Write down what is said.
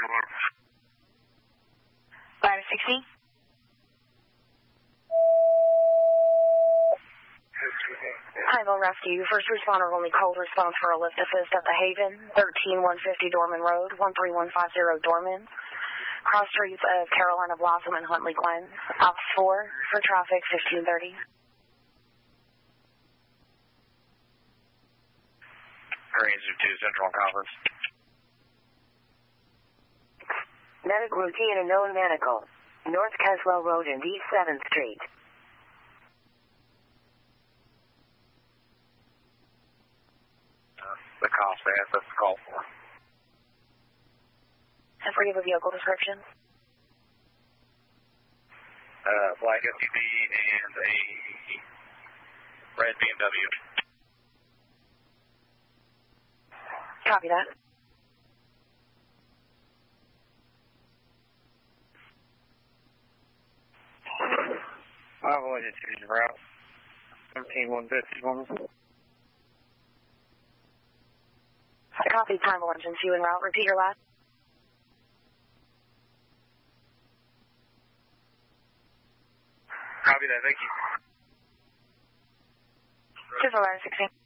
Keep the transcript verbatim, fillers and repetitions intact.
Ladder sixty. Highville Rescue, first responder only cold response for a lift assist at the Haven, thirteen one fifty Dorman Road, one three one five zero Dorman. Cross streets of Carolina Blossom and Huntley Glen. Ops four for traffic fifteen thirty. Ranger two Central Conference. Medic routine and known medical. North Caswell Road and East seventh Street. Uh, the cost pass, that's the call for. And for you, the vehicle description? Uh, black S U V and a red B M W. Copy that. I've avoided change route. thirteen one fifty Dorman. Copy, time of engine, you en route. Repeat your last. Copy that, thank you. Just a ladder sixteen.